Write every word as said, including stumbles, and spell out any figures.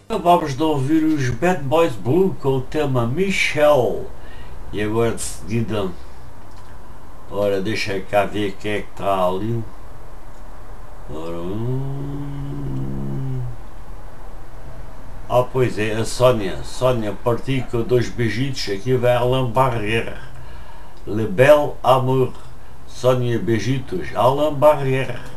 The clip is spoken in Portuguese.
Acabámos de ouvir os Bad Boys Blue com o tema Michelle. E agora de seguida, ora, deixa cá ver quem é que está ali. Ora, hum... Ah, pois é, a Sónia. Sónia partiu com dois beijitos. Aqui vai Alain Barrière. Le Bel Amour. Sónia, beijitos. Alain Barrière.